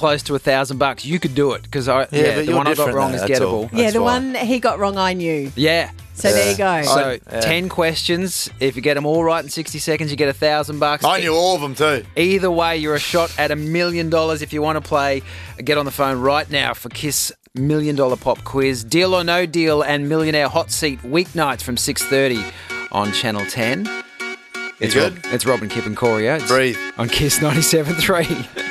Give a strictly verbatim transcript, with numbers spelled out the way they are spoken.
close to a thousand bucks. You could do it because I Yeah, yeah, but the you're one I got different, wrong though, is that's all. gettable. That's yeah, the fine. one he got wrong, I knew. Yeah. So Yeah. there you go. So yeah. ten questions. If you get them all right in sixty seconds, you get a thousand bucks. I knew all of them too. Either way, you're a shot at a million dollars. If you want to play, get on the phone right now for Kiss Million Dollar Pop Quiz. Deal or No Deal and Millionaire Hot Seat weeknights from six thirty on Channel ten. It's good? Rob, it's Robin, Kip and Corey. It's Breathe. on Kiss ninety-seven point three.